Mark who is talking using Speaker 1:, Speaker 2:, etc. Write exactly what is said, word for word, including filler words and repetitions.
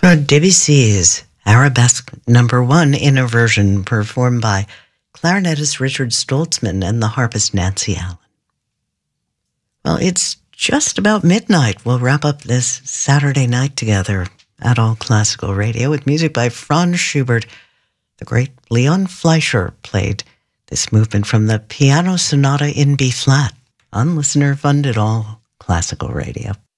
Speaker 1: Uh, Debussy's Arabesque Number One in a version performed by clarinetist Richard Stoltzman and the harpist Nancy Allen. Well, it's just about midnight. We'll wrap up this Saturday night together at All Classical Radio with music by Franz Schubert. The great Leon Fleischer played this movement from the Piano Sonata in B-flat on listener-funded All Classical Radio.